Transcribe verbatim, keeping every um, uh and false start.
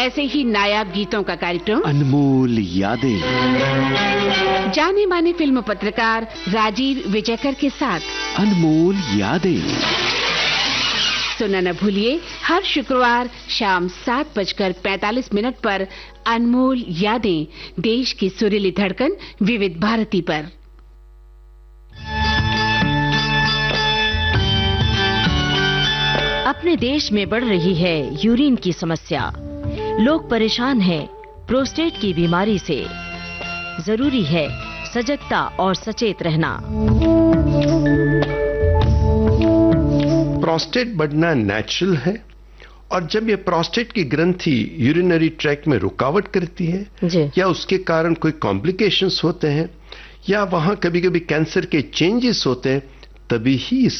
ऐसे ही नायाब गीतों का कार्यक्रम अनमोल यादें, जाने माने फिल्म पत्रकार राजीव विजयकर के साथ अनमोल यादें सुनना न भूलिए हर शुक्रवार शाम सात बजकर पैंतालीस मिनट पर अनमोल यादें, देश की सुरीली धड़कन विविध भारती पर। अपने देश में बढ़ रही है यूरिन की समस्या। लोग परेशान हैं प्रोस्टेट की बीमारी से। जरूरी है सजगता और सचेत रहना। प्रोस्टेट बढ़ना नेचुरल है और जब ये प्रोस्टेट की ग्रंथि यूरिनरी ट्रैक्ट में रुकावट करती है जी। या उसके कारण कोई कॉम्प्लिकेशंस होते हैं या वहां कभी-कभी कैंसर के चेंजेस होते हैं, तभी ही इस